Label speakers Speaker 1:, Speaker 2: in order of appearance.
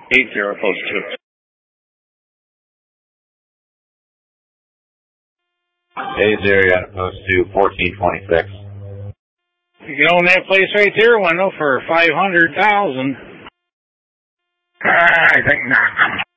Speaker 1: 80 post 2.
Speaker 2: 80 at post 2, 1426.
Speaker 1: You can own that place right there, Wendell, for $500,000.
Speaker 3: I think not.